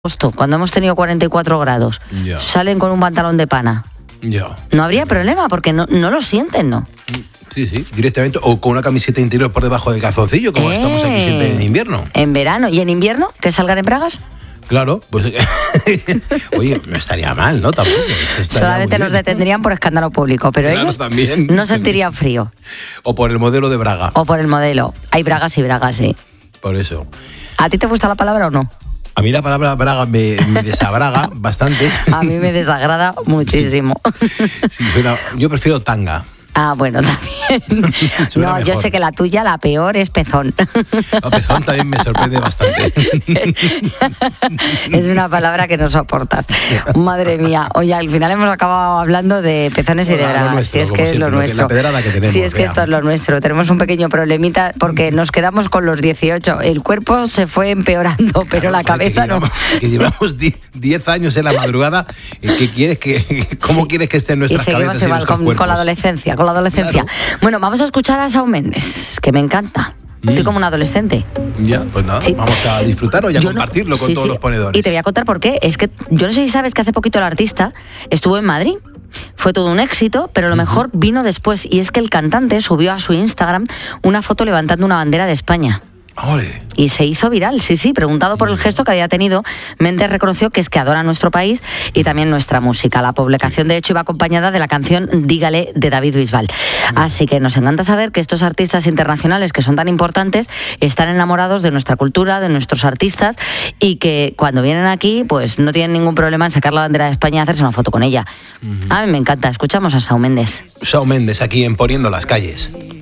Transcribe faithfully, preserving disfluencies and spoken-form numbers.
agosto, cuando hemos tenido cuarenta y cuatro grados, Ya. salen con un pantalón de pana. Ya. No habría problema porque no, no lo sienten, ¿no? Sí, sí, directamente. O con una camiseta interior por debajo del calzoncillo, como Eh. estamos aquí siempre en invierno. En verano. ¿Y en invierno? ¿Que salgan en bragas? Claro, pues. Oye, no estaría mal, ¿no? Tampoco. Estaría Solamente muy los bien. detendrían por escándalo público, pero Claro, ellos también. no sentirían frío. O por el modelo de Braga. O por el modelo. Hay bragas y bragas, sí. Por eso. ¿A ti te gusta la palabra o no? A mí la palabra Braga me, me desabraga bastante. A mí me desagrada muchísimo. Sí, suena- yo prefiero tanga. Ah, bueno, también. Suena No, yo mejor. sé que la tuya, la peor, es pezón. A pezón también me sorprende bastante. Es una palabra que no soportas. Madre mía. Oye, al final hemos acabado hablando de pezones y de Bueno, lo bragas. nuestro, Si es como que es siempre, lo lo que- nuestro. la pedrada que tenemos, Si es que vea. esto es lo nuestro. Tenemos un pequeño problemita porque nos quedamos con los dieciocho. El cuerpo se fue empeorando, pero la Claro, joder, cabeza que no. llevamos, que llevamos diez años en la madrugada. ¿Qué quieres que, ¿Cómo Sí. quieres que estén Y nuestras seguimos cabezas y igual nuestros con, cuerpos? con la adolescencia, con la adolescencia. Claro. Bueno, vamos a escuchar a Shawn Mendes, que me encanta. Estoy Mm. como un adolescente. Ya, pues nada, Sí. vamos a disfrutar o ya Yo no- compartirlo con sí, todos sí. los ponedores. Y te voy a contar por qué. Es que yo no sé si sabes que hace poquito el artista estuvo en Madrid. Fue todo un éxito, pero lo mejor vino después. Y es que el cantante subió a su Instagram una foto levantando una bandera de España. ¡Ole! Y se hizo viral, sí, sí, preguntado por el gesto que había tenido, Méndez reconoció que es que adora nuestro país y también nuestra música. La publicación, de hecho, iba acompañada de la canción Dígale de David Bisbal. Así que nos encanta saber que estos artistas internacionales que son tan importantes están enamorados de nuestra cultura, de nuestros artistas y que cuando vienen aquí, pues no tienen ningún problema en sacar la bandera de España y hacerse una foto con ella. A mí me encanta. Escuchamos a Shawn Mendes. Shawn Mendes aquí en Poniendo las Calles.